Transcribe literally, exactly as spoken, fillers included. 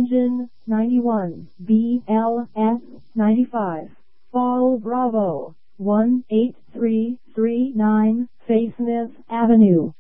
Engine ninety-one, B L S ninety-five, Fall Bravo, one eight three three nine, Faysmith Avenue.